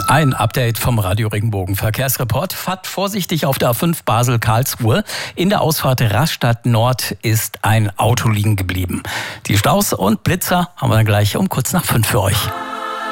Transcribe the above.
Ein Update vom Radio Regenbogen Verkehrsreport. Fahrt vorsichtig auf der A5 Basel-Karlsruhe. In der Ausfahrt Rastatt Nord ist ein Auto liegen geblieben. Die Staus und Blitzer haben wir dann gleich um kurz nach 5 für euch.